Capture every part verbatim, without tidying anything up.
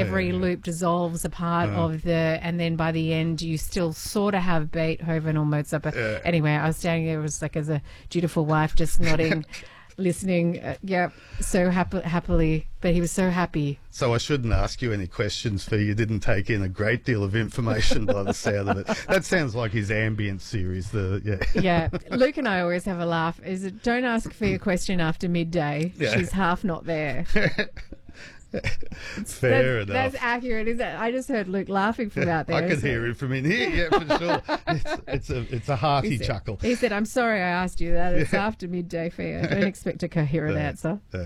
every yeah. loop dissolves a part Oh. of the, and then by the end you still sort of have Beethoven or Mozart. But Yeah. anyway, I was standing there, it was like as a dutiful wife, just nodding, listening. Uh, yeah, so happy, happily, but he was so happy. So I shouldn't ask you any questions, for you didn't take in a great deal of information by the sound of it. That sounds like his ambient series. The yeah. Yeah, Luke and I always have a laugh. Is it, don't ask for your question after midday. Yeah. She's half not there. Fair that's, enough. That's accurate, is that? I just heard Luke laughing from out there. I could so- hear him from in here, yeah, for sure. It's, it's a it's a hearty He said, chuckle. he said, I'm sorry I asked you that. It's Yeah. after midday for you. Don't expect a coherent Yeah. answer. Yeah.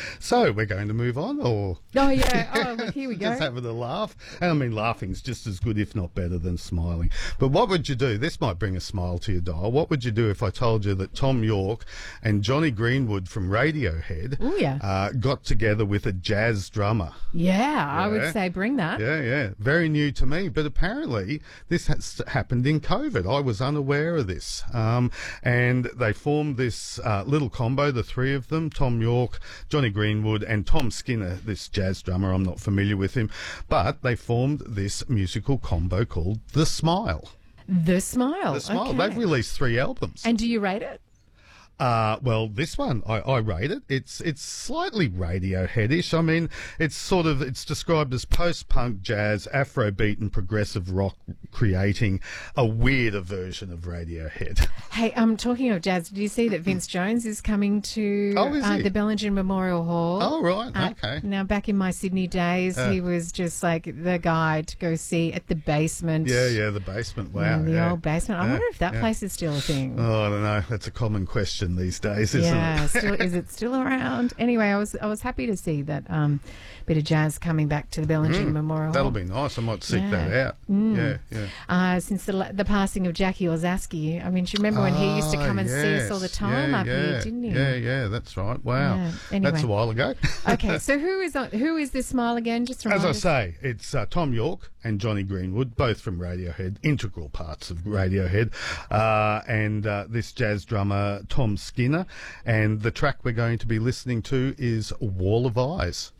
So we're going to move on, or Oh, yeah. Oh, look, here we go. just having a laugh? And I mean, laughing's just as good, if not better, than smiling. But what would you do? This might bring a smile to your dial. What would you do if I told you that Tom York and Johnny Greenwood from Radiohead Oh, yeah. uh, got together with a jazz drummer? Yeah, I Yeah. would say bring that. Yeah, yeah. Very new to me. But apparently this has happened in COVID. I was unaware of this. Um, and they formed this uh, little combo, the three of them, Tom York, Johnny Greenwood and Tom Skinner, this jazz drummer. I'm not familiar with him. But they formed this musical combo called The Smile. The Smile. The Smile. Okay. They've released three albums. And do you rate it? Uh, well, this one, I, I rate it. It's it's slightly Radiohead-ish. I mean, it's sort of, it's described as post-punk jazz, Afrobeat and progressive rock, creating a weirder version of Radiohead. Hey, I'm um, talking of jazz. Did you see that Vince Jones is coming to Oh, is uh, he? the Bellingen Memorial Hall? Oh, right, Uh, okay. Now, back in my Sydney days, Uh. he was just like the guy to go see at the basement. Yeah, yeah, the basement. Wow. Yeah, the yeah. old basement. I Yeah, wonder if that yeah. place is still a thing. Oh, I don't know. That's a common question these days, isn't Yeah, it? still, is it still around? Anyway, I was I was happy to see that um, bit of jazz coming back to the Bellingen Memorial. Mm, That'll Hall. be nice. I might seek Yeah. that out. Mm. Yeah, yeah. Uh, since the the passing of Jackie Orzowski. I mean, do you remember when he used to Ah, come and see us all the yes. time yeah, up yeah. here, didn't he? Yeah, yeah, that's right. Wow. Yeah, That's anyway. a while ago. Okay, so who is on, who is this Smile again? Just remind As I us. say, it's uh, Tom York and Johnny Greenwood, both from Radiohead, integral parts of Radiohead, uh, and uh, this jazz drummer, Tom Skinner. And the track we're going to be listening to is Wall of Eyes.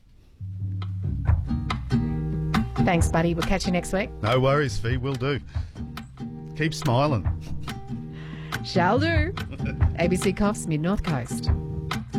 Thanks, buddy. We'll catch you next week. No worries, Fee, will do. Keep smiling. Shall do. A B C Coffs, Mid North Coast.